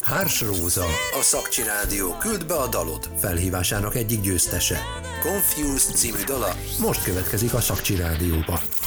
Hárs Róza, a Szakcsi Rádió Küld be a dalod felhívásának egyik győztese. Confused című dala most következik a Szakcsi Rádióban.